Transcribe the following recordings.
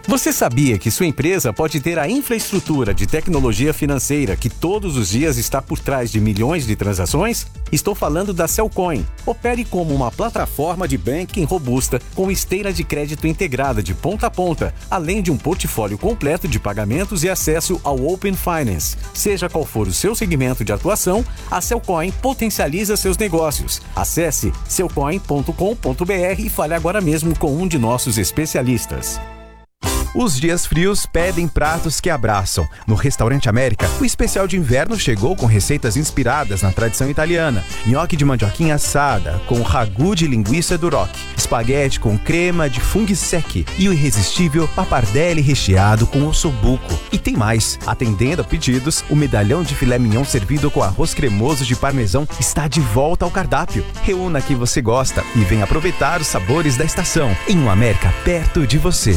Você sabia que sua empresa pode ter a infraestrutura de tecnologia financeira que todos os dias está por trás de milhões de transações? Estou falando da Cellcoin. Opere como uma plataforma de banking robusta com esteira de crédito integrada de ponta a ponta, além de um portfólio completo de pagamentos e acesso ao Open Finance. Seja qual for o seu segmento de atuação, a Cellcoin potencializa seus negócios. Acesse cellcoin.com.br e fale agora mesmo com um de nossos especialistas. Os dias frios pedem pratos que abraçam. No Restaurante América, o especial de inverno chegou com receitas inspiradas na tradição italiana. Nhoque de mandioquinha assada, com ragu de linguiça duroc, espaguete com crema de funghi secchi e o irresistível pappardelle recheado com ossobuco. E tem mais. Atendendo a pedidos, o medalhão de filé mignon servido com arroz cremoso de parmesão está de volta ao cardápio. Reúna o que você gosta e venha aproveitar os sabores da estação em um América perto de você.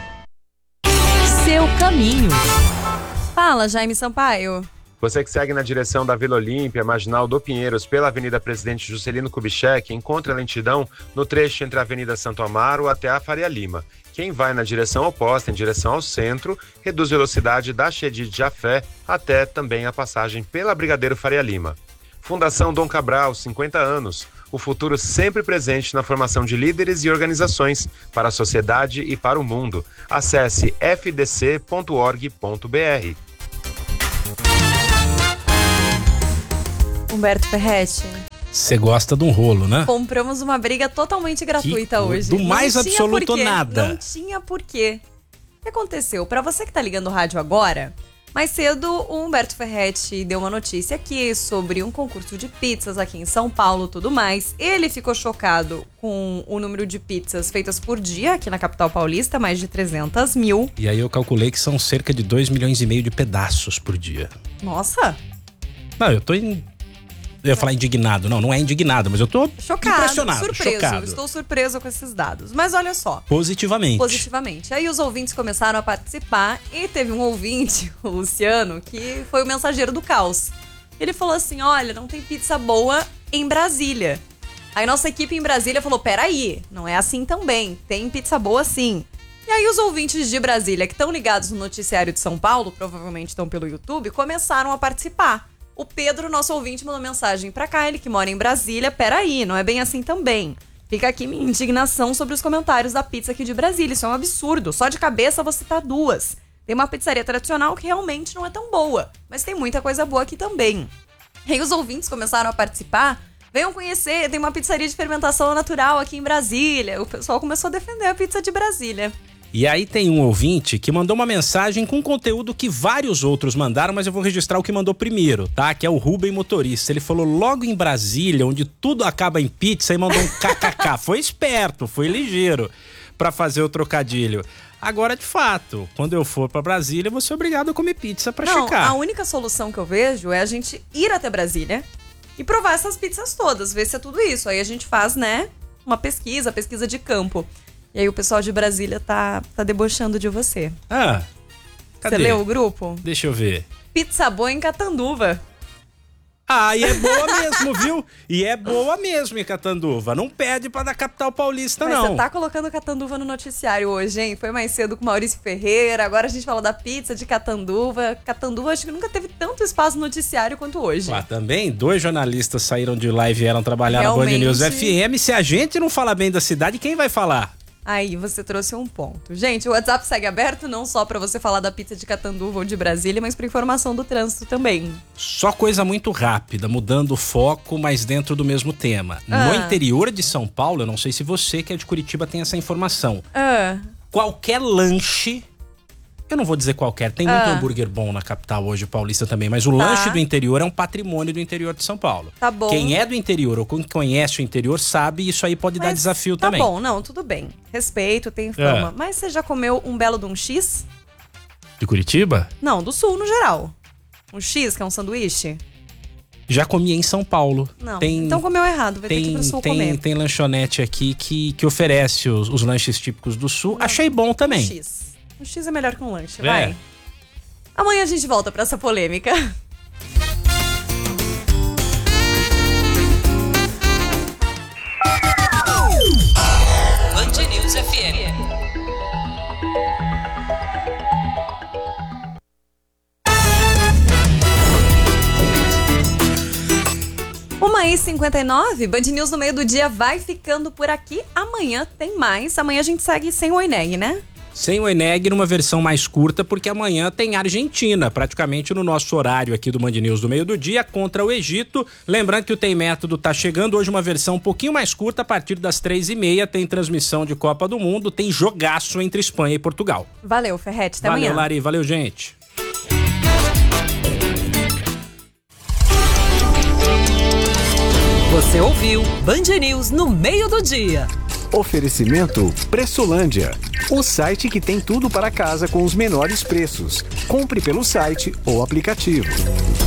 Seu caminho. Fala, Jaime Sampaio. Você que segue na direção da Vila Olímpia, Marginal do Pinheiros, pela Avenida Presidente Juscelino Kubitschek, encontra lentidão no trecho entre a Avenida Santo Amaro até a Faria Lima. Quem vai na direção oposta, em direção ao centro, reduz velocidade da Chedid de Jafé até também a passagem pela Brigadeiro Faria Lima. Fundação Dom Cabral, 50 anos. O futuro sempre presente na formação de líderes e organizações para a sociedade e para o mundo. Acesse fdc.org.br. Humberto Ferretti. Você gosta de um rolo, né? Compramos uma briga totalmente gratuita hoje. Do mais absoluto nada. Não tinha porquê. O que aconteceu? Para você que tá ligando o rádio agora, mais cedo o Humberto Ferretti deu uma notícia aqui sobre um concurso de pizzas aqui em São Paulo e tudo mais. Ele ficou chocado com o número de pizzas feitas por dia aqui na capital paulista, mais de 300 mil. E aí eu calculei que são cerca de 2,5 milhões de pedaços por dia. Nossa! Não, eu ia falar indignado. Não é indignado, mas eu tô impressionado, surpreso. chocado. Estou surpreso com esses dados. Mas olha só. Positivamente. Aí os ouvintes começaram a participar e teve um ouvinte, o Luciano, que foi o mensageiro do caos. Ele falou assim, olha, não tem pizza boa em Brasília. Aí nossa equipe em Brasília falou, peraí, não é assim também, tem pizza boa sim. E aí os ouvintes de Brasília que estão ligados no noticiário de São Paulo, provavelmente estão pelo YouTube, começaram a participar. O Pedro, nosso ouvinte, mandou mensagem pra cá, ele que mora em Brasília. Peraí, não é bem assim também. Fica aqui minha indignação sobre os comentários da pizza aqui de Brasília. Isso é um absurdo. Só de cabeça vou citar duas. Tem uma pizzaria tradicional que realmente não é tão boa, mas tem muita coisa boa aqui também. E aí os ouvintes começaram a participar. Venham conhecer, tem uma pizzaria de fermentação natural aqui em Brasília. O pessoal começou a defender a pizza de Brasília. E aí tem um ouvinte que mandou uma mensagem com conteúdo que vários outros mandaram, mas eu vou registrar o que mandou primeiro, tá? Que é o Rubem Motorista. Ele falou logo em Brasília, onde tudo acaba em pizza, e mandou um kkk. Foi esperto, foi ligeiro pra fazer o trocadilho. Agora, de fato, quando eu for pra Brasília, eu vou ser obrigado a comer pizza pra checar. A única solução que eu vejo é a gente ir até Brasília e provar essas pizzas todas, ver se é tudo isso. Aí a gente faz, né, uma pesquisa de campo. E aí o pessoal de Brasília tá debochando de você. Ah, cadê? Você leu o grupo? Deixa eu ver. Pizza boa em Catanduva. Ah, e é boa mesmo, viu? E é boa mesmo em Catanduva. Não pede pra da capital paulista, Mas não. você tá colocando Catanduva no noticiário hoje, hein? Foi mais cedo com o Maurício Ferreira, agora a gente fala da pizza de Catanduva. Catanduva acho que nunca teve tanto espaço no noticiário quanto hoje. Lá também, 2 jornalistas saíram de lá e vieram trabalhar na Band News FM. Se a gente não falar bem da cidade, quem vai falar? Aí, você trouxe um ponto. Gente, o WhatsApp segue aberto não só pra você falar da pizza de Catanduva ou de Brasília, mas pra informação do trânsito também. Só coisa muito rápida, mudando o foco, mas dentro do mesmo tema. No interior de São Paulo, eu não sei se você que é de Curitiba tem essa informação. Qualquer lanche, eu não vou dizer qualquer, tem muito hambúrguer bom na capital hoje, paulista também, mas o lanche do interior é um patrimônio do interior de São Paulo. Tá bom. Quem é do interior ou quem conhece o interior sabe, isso aí pode dar desafio também. Tá bom, não, tudo bem. Respeito, tem fama. Mas você já comeu um belo de um X? De Curitiba? Não, do sul no geral. Um X, que é um sanduíche? Já comi em São Paulo. Não, então comeu errado, vai ter que ir pro sul comer. Tem lanchonete aqui que oferece os lanches típicos do sul. Não, achei bom também. Um X. Um X é melhor que um lanche, vai. Amanhã a gente volta pra essa polêmica. Band News FM. 1h59, Band News no meio do dia vai ficando por aqui. Amanhã tem mais. Amanhã a gente segue sem o Eneg, né? Sem o Eneg numa versão mais curta, porque amanhã tem Argentina, praticamente no nosso horário aqui do Band News do meio do dia, contra o Egito. Lembrando que o Tem Método tá chegando hoje, uma versão um pouquinho mais curta, a partir das 3h30, tem transmissão de Copa do Mundo, tem jogaço entre Espanha e Portugal. Valeu, Ferretti, até amanhã. Valeu, Lari, valeu, gente. Você ouviu Band News no meio do dia. Oferecimento Pressolândia, o site que tem tudo para casa com os menores preços. Compre pelo site ou aplicativo.